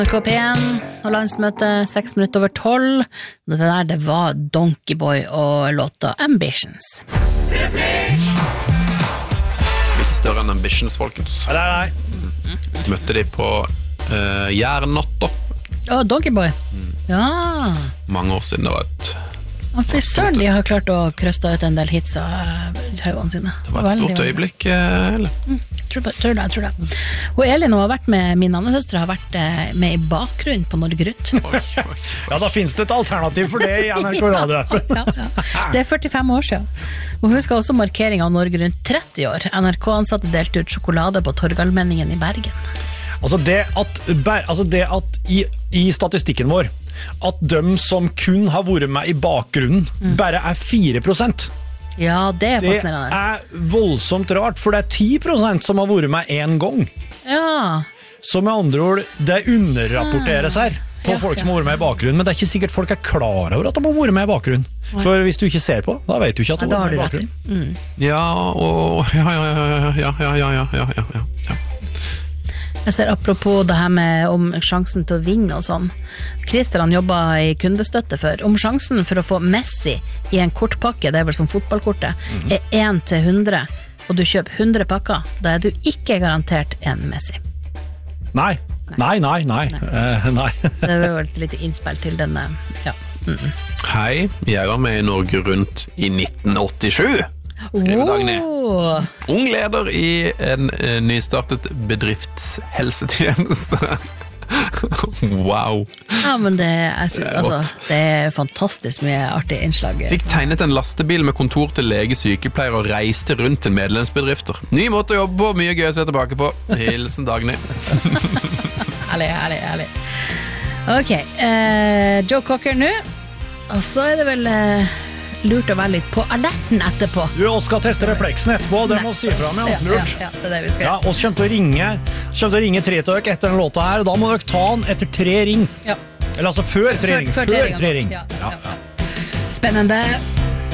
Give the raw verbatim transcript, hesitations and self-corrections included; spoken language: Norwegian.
N R K P en og landsmøte seks minutter over tolv. Dette der, det var Donkey Boy og låta Ambitions. Litt større enn Ambitions, folkens. Nei, nei, nei. Møtte de på uh, Jernåtta. Å, Donkey Boy. Mm. Ja. Mange år siden det var et... Ja, for søren, de har klart å krøste ut en del hits av høyene sine. Det var et stort veldig, øyeblikk, eller? Mm, tror, det, tror det, tror det. Og Elin har vært med, min andre søster har vært med i bakgrunn på Norge Rundt. Ja, da finnes det et alternativ for det i N R K Radio-appen. Ja, ja. Det er førtifem år siden. Og husk også markering av Norge Rundt tretti år. N R K-ansatte delte ut sjokolade på Torgallmenningen i Bergen. Altså det at, altså det at i, i statistikken vår at de som kun har vært med i bakgrunnen mm. bare er fire prosent. Ja, det er fascinerende. Det er voldsomt rart, for det er ti prosent som har vært med en gang. Ja. Så med andre ord, det underrapporteres her på ja, folk som har vært med i bakgrunnen, men det er ikke sikkert folk er klar over at de har vært med i bakgrunnen. For hvis du ikke ser på, da vet du ikke at de har vært med i bakgrunnen. Mm. Ja, og ja, ja, ja, ja, ja, ja, ja, ja, ja, ja, ja. Jeg ser apropos det her med om sjansen til å vinne og sånn. Christer han jobber i kundestøtte for. Om sjansen for å få Messi i en kortpakke, det er vel som fotballkortet, mm-hmm. er én til hundre, og du kjøper hundre pakker, da er du ikke garantert en Messi. Nei, nei, nei, nei. nei. Uh, nei. Det var jo et lite innspill til denne, ja. Mm-mm. Hei, jeg var med i Norge Rundt i nitten åttisju. Skriver Dagny. Oh. Ung leder i en uh, nystartet bedriftshelsetjeneste. Wow. Ja, men det er, altså, det er fantastisk mye artig innslag. Fikk tegnet en lastebil med kontor til lege, sykepleier og reiste rundt til medlemsbedrifter. Ny måte å jobbe på, mye gøy å se tilbake på. Hilsen Dagny. Herlig, herlig, herlig. Ok, uh, Joe Cocker nå. Og så er det vel... Uh, lurt å være litt på alerten etterpå. Du skal teste refleksen etterpå, det må si fra meg. Ja, lurt. Ja, ja, det er det vi skal ja, og så kommer til å ringe, kommer til å ringe tre til dere etter den låta her, og da må dere ta den etter tre ring. Ja. Eller altså før tre ring. Før, før, før tre ring. Tre ring. Ja, ja, ja. Spennende.